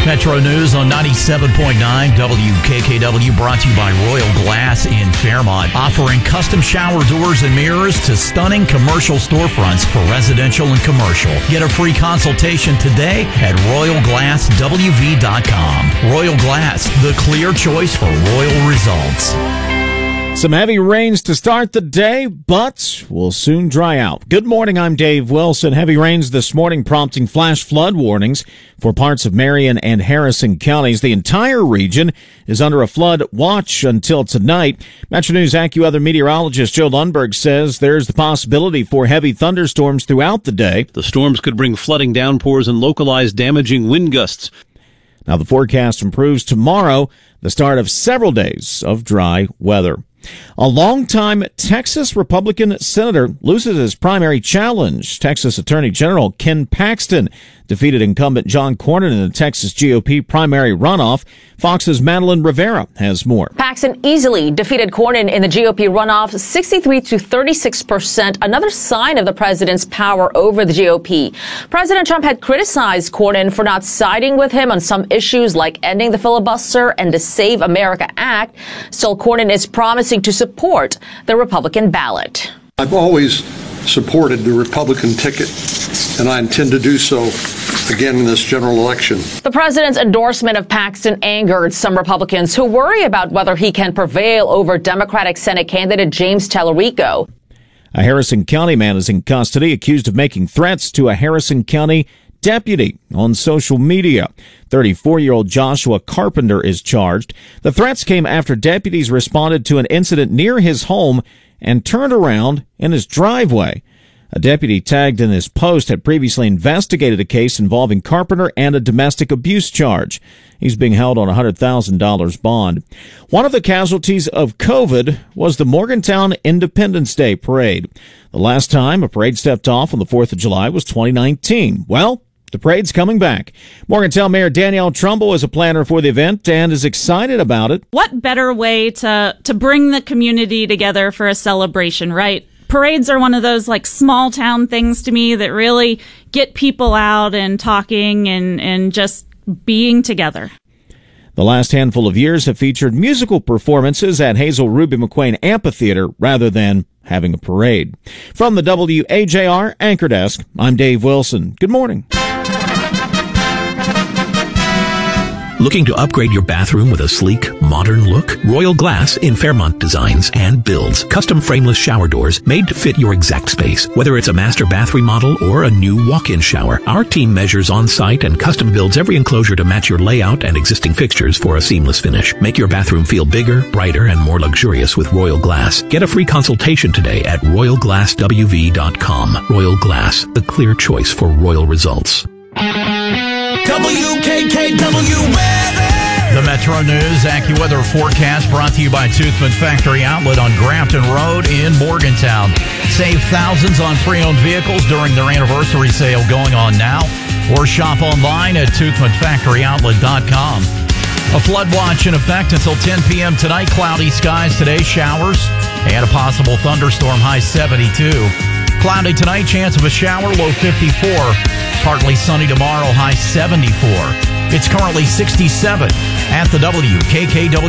Metro News on 97.9 WKKW, brought to you by Royal Glass in Fairmont, offering custom shower doors and mirrors to stunning commercial storefronts for residential and commercial. Get a free consultation today at RoyalGlassWV.com. Royal Glass, the clear choice for royal results. Some heavy rains to start the day, but will soon dry out. Good morning, I'm Dave Wilson. Heavy rains this morning prompting flash flood warnings for parts of Marion and Harrison counties. The entire region is under a flood watch until tonight. Metro News AccuWeather meteorologist Joe Lundberg says there's the possibility for heavy thunderstorms throughout the day. The storms could bring flooding downpours and localized damaging wind gusts. Now the forecast improves tomorrow, the start of several days of dry weather. A longtime Texas Republican senator loses his primary challenge. Texas Attorney General Ken Paxton defeated incumbent John Cornyn in the Texas GOP primary runoff. Fox's Madeline Rivera has more. Paxton easily defeated Cornyn in the GOP runoff, 63 to 36%, another sign of the president's power over the GOP. President Trump had criticized Cornyn for not siding with him on some issues like ending the filibuster and the Save America Act. Still, Cornyn is promising to support the Republican ballot. I've always supported the Republican ticket, and I intend to do so again in this general election. The president's endorsement of Paxton angered some Republicans who worry about whether he can prevail over Democratic Senate candidate James Tallarico. A Harrison County man is in custody accused of making threats to a Harrison County deputy on social media. 34-year-old Joshua Carpenter is charged. The threats came after deputies responded to an incident near his home and turned around in his driveway. A deputy tagged in his post had previously investigated a case involving Carpenter and a domestic abuse charge. He's being held on a $100,000 bond. One of the casualties of COVID was the Morgantown Independence Day parade. The last time a parade stepped off on the 4th of July was 2019. Well, the parade's coming back. Morgantown Mayor Danielle Trumbull is a planner for the event and is excited about it. What better way to bring the community together for a celebration, right? Parades are one of those like small town things to me that really get people out and talking and just being together. The last handful of years have featured musical performances at Hazel Ruby McQueen Amphitheater rather than having a parade. From the WAJR Anchor Desk, I'm Dave Wilson. Good morning. Looking to upgrade your bathroom with a sleek, modern look? Royal Glass in Fairmont designs and builds custom frameless shower doors made to fit your exact space. Whether it's a master bath remodel or a new walk-in shower, our team measures on-site and custom builds every enclosure to match your layout and existing fixtures for a seamless finish. Make your bathroom feel bigger, brighter, and more luxurious with Royal Glass. Get a free consultation today at RoyalGlassWV.com. Royal Glass, the clear choice for royal results. WKKW weather. The Metro News AccuWeather forecast brought to you by Toothman Factory Outlet on Grafton Road in Morgantown. Save thousands on pre-owned vehicles during their anniversary sale going on now, or shop online at ToothmanFactoryOutlet.com. A flood watch in effect until 10 p.m. tonight. Cloudy skies today, showers, and a possible thunderstorm, high 72. Cloudy tonight, chance of a shower, low 54. Partly sunny tomorrow, high 74. It's currently 67 at the WKKW.